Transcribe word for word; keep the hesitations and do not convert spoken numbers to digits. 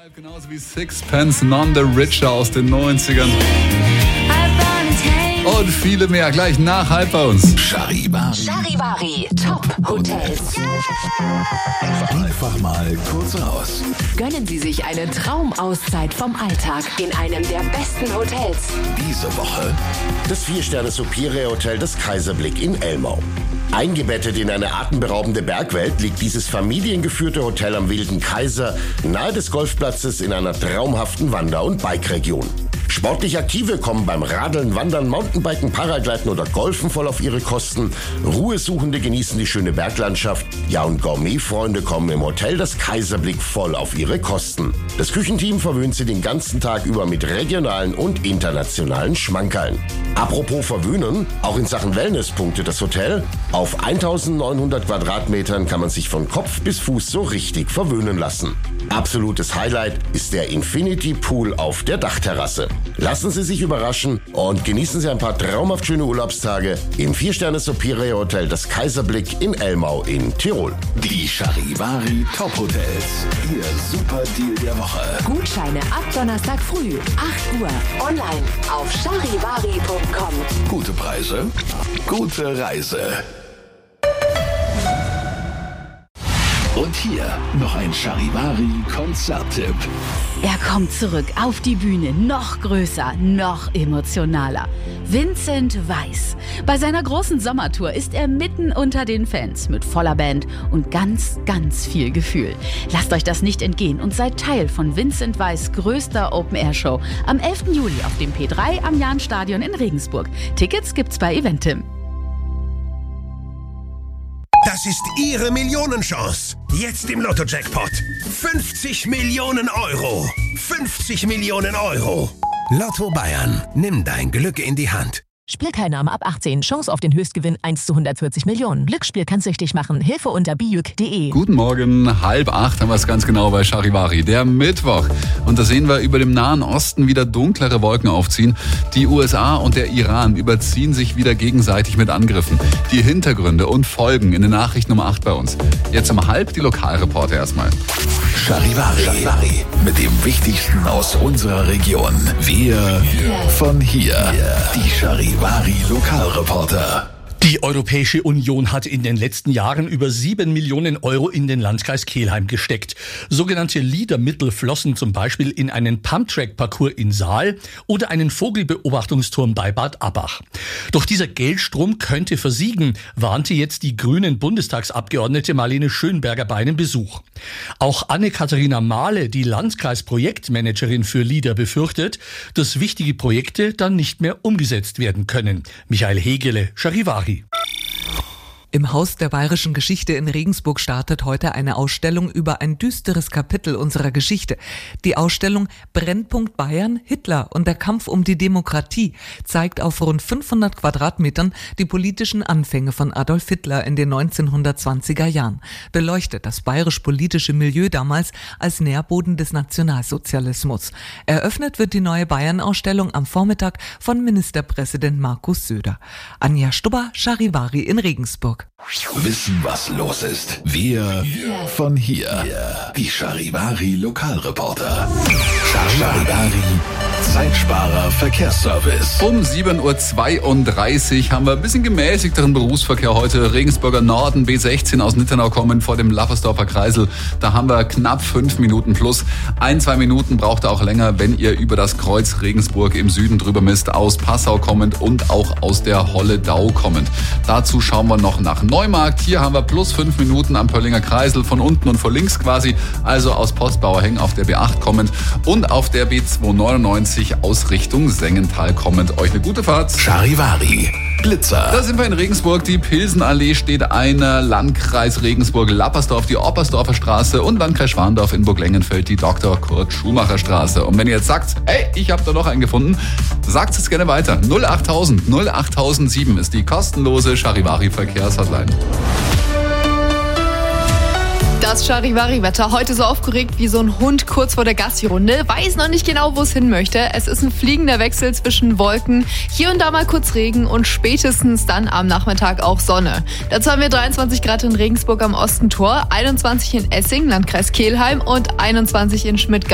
Genauso wie Sixpence None the Richer aus den neunzigern. Und viele mehr. Gleich nach halb bei uns. Charivari. Charivari Top Hotels. Einfach mal kurz raus. Gönnen Sie sich eine Traumauszeit vom Alltag in einem der besten Hotels. Diese Woche das Vier-Sterne-Superior-Hotel Das Kaiserblick in Elmau. Eingebettet in eine atemberaubende Bergwelt liegt dieses familiengeführte Hotel am Wilden Kaiser nahe des Golfplatzes in einer traumhaften Wander- und Bike-Region. Sportlich Aktive kommen beim Radeln, Wandern, Mountainbiken, Paragleiten oder Golfen voll auf ihre Kosten. Ruhesuchende genießen die schöne Berglandschaft. Ja, und Gourmet-Freunde kommen im Hotel Das Kaiserblick voll auf ihre Kosten. Das Küchenteam verwöhnt sie den ganzen Tag über mit regionalen und internationalen Schmankerln. Apropos verwöhnen, auch in Sachen Wellness punktet das Hotel. Auf eintausendneunhundert Quadratmetern kann man sich von Kopf bis Fuß so richtig verwöhnen lassen. Absolutes Highlight ist der Infinity Pool auf der Dachterrasse. Lassen Sie sich überraschen und genießen Sie ein paar traumhaft schöne Urlaubstage im Vier-Sterne-Superior-Hotel Das Kaiserblick in Elmau in Tirol. die Charivari Top Hotels. Ihr Super Deal der Woche. Gutscheine ab Donnerstag früh, acht Uhr. Online auf charivari punkt com. Gute Preise, gute Reise. Und hier noch ein Charivari-Konzerttipp. Er kommt zurück auf die Bühne, noch größer, noch emotionaler. Vincent Weiss. Bei seiner großen Sommertour ist er mitten unter den Fans mit voller Band und ganz, ganz viel Gefühl. Lasst euch das nicht entgehen und seid Teil von Vincent Weiss' größter Open-Air-Show am elften Juli auf dem P drei am Jahnstadion in Regensburg. Tickets gibt's bei Eventim. Das ist Ihre Millionenchance. Jetzt im Lotto-Jackpot. fünfzig Millionen Euro. fünfzig Millionen Euro. Lotto Bayern. Nimm dein Glück in die Hand. Spielteilnahme ab achtzehn. Chance auf den Höchstgewinn eins zu hundertvierzig Millionen. Glücksspiel kann süchtig machen. Hilfe unter bijuk punkt de. Guten Morgen, halb acht haben wir es ganz genau bei Charivari. Der Mittwoch. Und da sehen wir über dem Nahen Osten wieder dunklere Wolken aufziehen. Die U S A und der Iran überziehen sich wieder gegenseitig mit Angriffen. Die Hintergründe und Folgen in den Nachrichten um acht bei uns. Jetzt um halb die Lokalreporter erstmal. Charivari. Charivari. Mit dem Wichtigsten aus unserer Region. Wir von hier. Die Charivari Lokalreporter. Die Europäische Union hat in den letzten Jahren über sieben Millionen Euro in den Landkreis Kelheim gesteckt. Sogenannte Leader-Mittel flossen zum Beispiel in einen Pumptrack-Parcours in Saal oder einen Vogelbeobachtungsturm bei Bad Abbach. Doch dieser Geldstrom könnte versiegen, warnte jetzt die grünen Bundestagsabgeordnete Marlene Schönberger bei einem Besuch. Auch Anne-Katharina Mahle, die Landkreisprojektmanagerin für Leader, befürchtet, dass wichtige Projekte dann nicht mehr umgesetzt werden können. Michael Hegele, Charivari. Im Haus der Bayerischen Geschichte in Regensburg startet heute eine Ausstellung über ein düsteres Kapitel unserer Geschichte. Die Ausstellung Brennpunkt Bayern, Hitler und der Kampf um die Demokratie zeigt auf rund fünfhundert Quadratmetern die politischen Anfänge von Adolf Hitler in den neunzehnhundertzwanziger Jahren, beleuchtet das bayerisch-politische Milieu damals als Nährboden des Nationalsozialismus. Eröffnet wird die neue Bayern-Ausstellung am Vormittag von Ministerpräsident Markus Söder. Anja Stubber, Charivari in Regensburg. Wissen, was los ist. Wir von hier. Die Charivari Lokalreporter. Charivari Zeitsparer Verkehrsservice. Um sieben Uhr zweiunddreißig haben wir ein bisschen gemäßigteren Berufsverkehr heute. Regensburger Norden, B sechzehn aus Nittenau kommen vor dem Lappersdorfer Kreisel. Da haben wir knapp fünf Minuten plus. Ein, zwei Minuten braucht ihr auch länger, wenn ihr über das Kreuz Regensburg im Süden drüber misst, aus Passau kommend und auch aus der Holledau kommend. Dazu schauen wir noch nach Neumarkt. Hier haben wir plus fünf Minuten am Pöllinger Kreisel, von unten und von links quasi. Also aus Postbauerhängen auf der B acht kommend und auf der B zweihundertneunundneunzig aus Richtung Sengenthal kommend. Euch eine gute Fahrt. Charivari Blitzer. Da sind wir in Regensburg. Die Pilsenallee steht einer. Landkreis Regensburg-Lappersdorf, die Oppersdorfer Straße und Landkreis Schwandorf in Burglengenfeld die Doktor Kurt Schumacher Straße. Und wenn ihr jetzt sagt, hey, ich habe da noch einen gefunden, sagt es gerne weiter. null achttausend null achttausendsieben ist die kostenlose Charivari Verkehrshotline. Das Charivari-Wetter. Heute so aufgeregt wie so ein Hund kurz vor der Gassi-Runde. Weiß noch nicht genau, wo es hin möchte. Es ist ein fliegender Wechsel zwischen Wolken. Hier und da mal kurz Regen und spätestens dann am Nachmittag auch Sonne. Dazu haben wir dreiundzwanzig Grad in Regensburg am Ostentor, einundzwanzig in Essing, Landkreis Kelheim und einundzwanzig in Schmidtgarten.